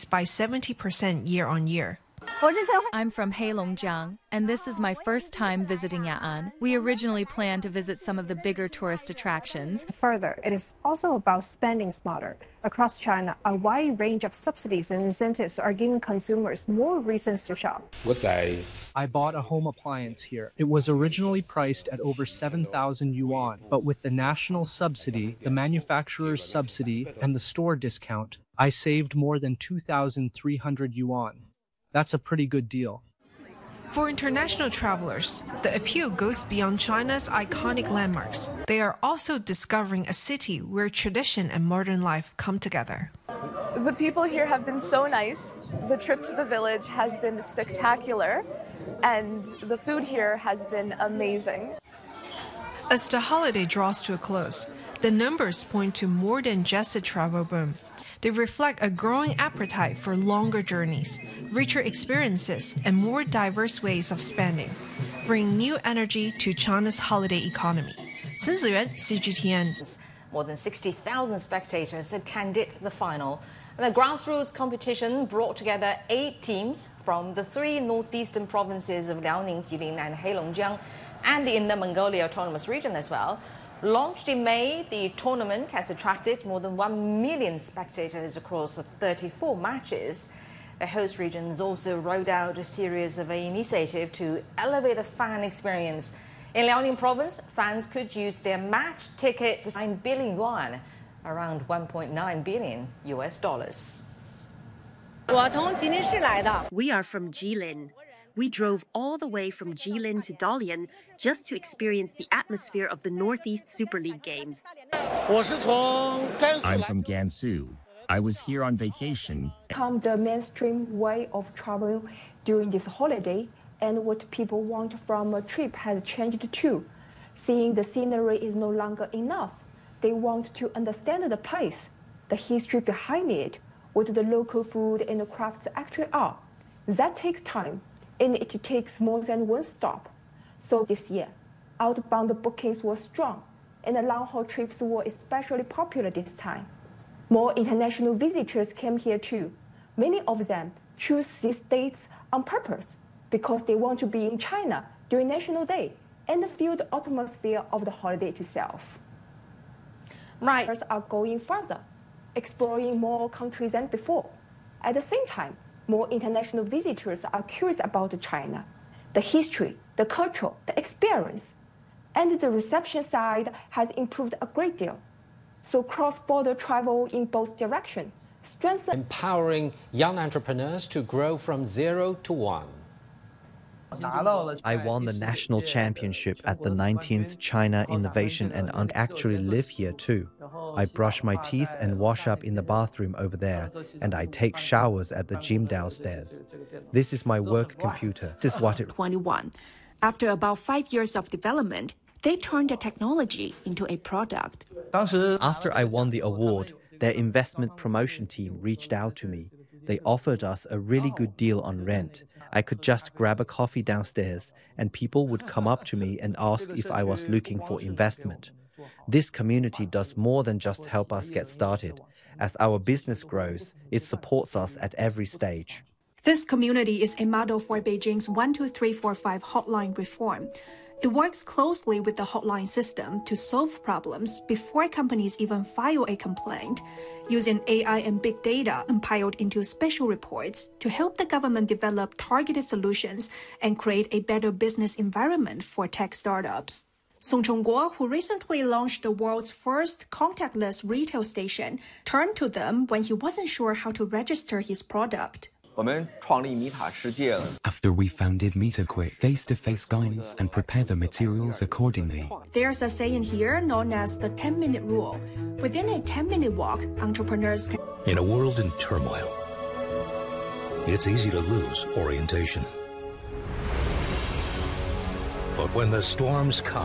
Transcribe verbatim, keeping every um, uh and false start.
increased by seventy percent year on year. I'm from Heilongjiang, and this is my first time visiting Ya'an. We originally planned to visit some of the bigger tourist attractions. Further, it is also about spending smarter. Across China, a wide range of subsidies and incentives are giving consumers more reasons to shop. I bought a home appliance here. It was originally priced at over seven thousand yuan, but with the national subsidy, the manufacturer's subsidy, and the store discount, I saved more than two thousand three hundred yuan. That's a pretty good deal. For international travelers, the appeal goes beyond China's iconic landmarks. They are also discovering a city where tradition and modern life come together. The people here have been so nice. The trip to the village has been spectacular, and the food here has been amazing. As the holiday draws to a close, the numbers point to more than just a travel boom. They reflect a growing appetite for longer journeys, richer experiences, and more diverse ways of spending, bringing new energy to China's holiday economy. Chen Ziyuan, C G T N. More than sixty thousand spectators attended the final. The grassroots competition brought together eight teams from the three northeastern provinces of Liaoning, Jilin, and Heilongjiang, and the Inner Mongolia Autonomous Region as well. Launched in May, the tournament has attracted more than one million spectators across thirty-four matches. The host regions also rolled out a series of initiatives to elevate the fan experience. In Liaoning province, fans could use their match ticket to nine billion yuan, around one point nine billion U S dollars. We are from Jilin. We drove all the way from Jilin to Dalian just to experience the atmosphere of the Northeast Super League games. I'm from Gansu. I was here on vacation. Come the mainstream way of traveling during this holiday, and what people want from a trip has changed too. Seeing the scenery is no longer enough. They want to understand the place, the history behind it, what the local food and the crafts actually are. That takes time, and it takes more than one stop. So this year, outbound bookings were strong, and the long-haul trips were especially popular this time. More international visitors came here too. Many of them choose these dates on purpose because they want to be in China during National Day and feel the atmosphere of the holiday itself. Right. Tourists are going further, exploring more countries than before. At the same time, more international visitors are curious about China, the history, the culture, the experience. And the reception side has improved a great deal. So cross-border travel in both directions strengthens empowering young entrepreneurs to grow from zero to one. I won the national championship at the nineteenth China Innovation and I actually live here too. I brush my teeth and wash up in the bathroom over there, and I take showers at the gym downstairs. This is my work computer. This is what it... twenty-one. After about five years of development, they turned the technology into a product. After I won the award, their investment promotion team reached out to me. They offered us a really good deal on rent. I could just grab a coffee downstairs, and people would come up to me and ask if I was looking for investment. This community does more than just help us get started. As our business grows, it supports us at every stage. This community is a model for Beijing's one two three four five hotline reform. It works closely with the hotline system to solve problems before companies even file a complaint, using A I and big data compiled into special reports to help the government develop targeted solutions and create a better business environment for tech startups. Song Chongguo, who recently launched the world's first contactless retail station, turned to them when he wasn't sure how to register his product. After we founded MetaQuick, face-to-face guidance and prepare the materials accordingly. There's a saying here known as the ten-minute rule. Within a ten-minute walk, entrepreneurs can... In a world in turmoil, it's easy to lose orientation. But when the storms come,